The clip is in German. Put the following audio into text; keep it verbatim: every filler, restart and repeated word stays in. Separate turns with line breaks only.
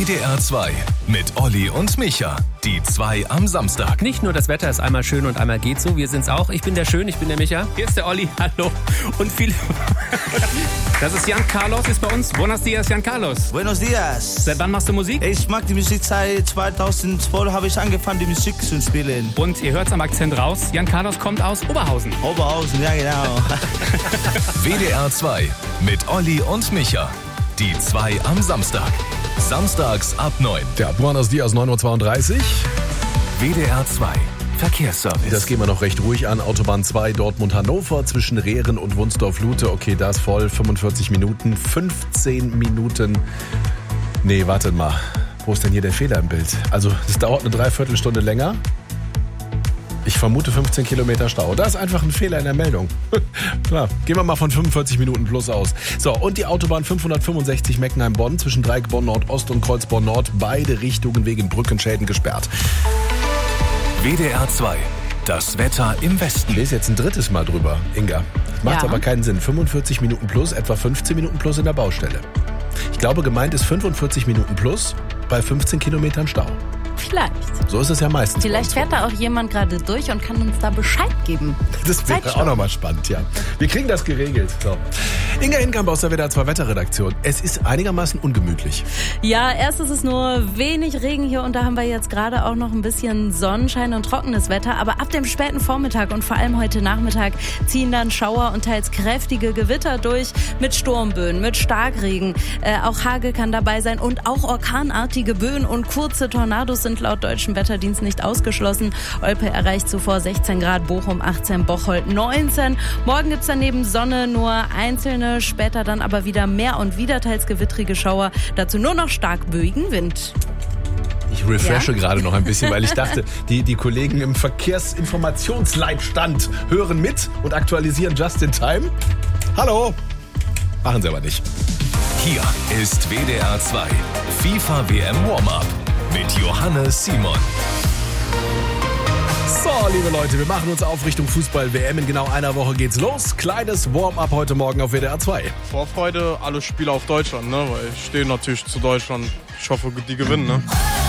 W D R zwei mit Olli und Micha. Die zwei am Samstag.
Nicht nur das Wetter ist einmal schön und einmal geht so, wir sind's auch. Ich bin der Schön, ich bin der Micha. Hier ist der Olli, hallo. Und viele... Das ist Jan Carlos, ist bei uns. Buenos dias, Jan Carlos.
Buenos dias.
Seit wann machst du Musik?
Ich mag die Musik seit zweitausendzwölf, habe ich angefangen, die Musik zu spielen.
Und ihr hört's am Akzent raus, Jan Carlos kommt aus Oberhausen.
Oberhausen, ja genau.
W D R zwei mit Olli und Micha. Die zwei am Samstag. Samstags ab neun.
Ja, Buenos dias, neun Uhr zweiunddreißig.
W D R zwei Verkehrsservice.
Das gehen wir noch recht ruhig an. Autobahn zwei, Dortmund-Hannover, zwischen Rehren und Wunsdorf-Lute. Okay, da ist voll. fünfundvierzig Minuten. fünfzehn Minuten. Nee, wartet mal. Wo ist denn hier der Fehler im Bild? Also, es dauert eine Dreiviertelstunde länger. Ich vermute fünfzehn Kilometer Stau. Da ist einfach ein Fehler in der Meldung. Klar, gehen wir mal von fünfundvierzig Minuten plus aus. So, und die Autobahn fünfhundertfünfundsechzig Meckenheim-Bonn zwischen Dreieckborn Nordost und Kreuzborn Nord. Beide Richtungen wegen Brückenschäden gesperrt.
W D R zwei. Das Wetter im Westen.
Ich lese jetzt ein drittes Mal drüber, Inga. Macht
Ja.
aber keinen Sinn. fünfundvierzig Minuten plus, etwa fünfzehn Minuten plus in der Baustelle. Ich glaube, gemeint ist fünfundvierzig Minuten plus bei fünfzehn Kilometern Stau.
Vielleicht.
So ist es ja meistens.
Vielleicht
bei uns.
fährt da auch jemand gerade durch und kann uns da Bescheid geben.
Das wäre
Zeit
auch
schon.
nochmal spannend, ja. Wir kriegen das geregelt. So. Inga Hinkamp aus der W D R zwei Wetterredaktion. Es ist einigermaßen ungemütlich.
Ja, erst ist es nur wenig Regen hier und da haben wir jetzt gerade auch noch ein bisschen Sonnenschein und trockenes Wetter. Aber ab dem späten Vormittag und vor allem heute Nachmittag ziehen dann Schauer und teils kräftige Gewitter durch mit Sturmböen, mit Starkregen. Äh, auch Hagel kann dabei sein und auch orkanartige Böen und kurze Tornados sind laut Deutschen Wetterdienst nicht ausgeschlossen. Olpe erreicht zuvor sechzehn Grad, Bochum achtzehn, Bocholt neunzehn. Morgen gibt's daneben Sonne, nur einzelne, später dann aber wieder mehr und wieder teils gewittrige Schauer. Dazu nur noch stark böigen Wind.
Ich refreshe
Ja?
gerade noch ein bisschen, weil ich dachte, die, die Kollegen im Verkehrsinformationsleitstand hören mit und aktualisieren just in time. Hallo! Machen sie aber nicht.
Hier ist W D R zwei FIFA W M Warm-Up mit Johannes Simon.
So, liebe Leute, wir machen uns auf Richtung Fußball-W M. In genau einer Woche geht's los. Kleines Warm-Up heute Morgen auf W D R zwei.
Vorfreude, alle Spiele auf Deutschland, ne? Weil ich stehe natürlich zu Deutschland. Ich hoffe, die gewinnen, ne?